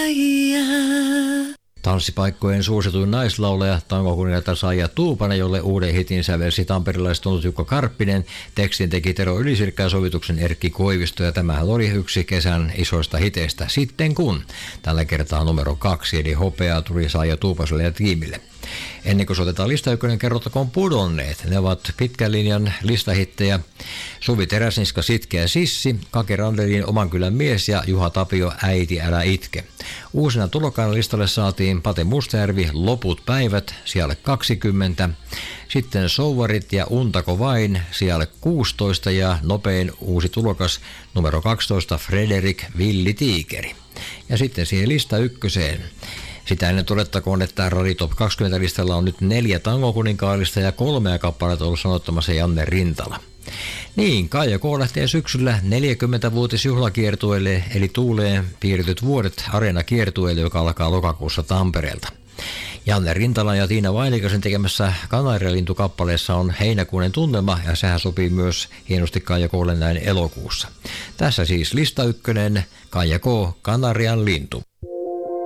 Tanssipaikkojen suosituin naislaulaja, tangokuningatar Saija Tuupanen, jolle uuden hitin sävelsi tamperelaistunut Jukka Karppinen. Tekstin teki Tero Ylisirkkä ja sovituksen Erkki Koivisto, ja tämähän oli yksi kesän isoista hiteistä sitten kun. Tällä kertaa numero 2, eli hopeaa tuli Saija Tuupaselle ja tiimille. Ennen kuin soitetaan lista ykkönen, kerrottakoon pudonneet. Ne ovat pitkän linjan listahittejä: Suvi Teräsniska, Sitkeä Sissi, Kake Randelin Oman kylän mies ja Juha Tapio, Äiti älä itke. Uusina tulokkaana listalle saatiin Pate Mustajärvi, Loput päivät, sijalle 20. Sitten Souvarit ja Untako vain, sijalle 16, ja nopein uusi tulokas numero 12, Frederik, Villi Tiikeri. Ja sitten siihen lista ykköseen. Sitä ennen todettakoon, että Radio Top 20 listalla on nyt 4 tangokuninkaallista ja 3 kappaletta ollut sanottamassa Janne Rintala. Niin, Kaija K lähtee syksyllä 40-vuotisjuhlakiertueelle, eli tuuleen piirretyt vuodet areenakiertueelle, joka alkaa lokakuussa Tampereelta. Janne Rintala ja Tiina Vainikasen tekemässä Kanarialintu-kappaleessa on heinäkuinen tunnelma, ja sehän sopii myös hienosti Kaija K:lle näin elokuussa. Tässä siis lista ykkönen, Kaija K, Kanarian lintu.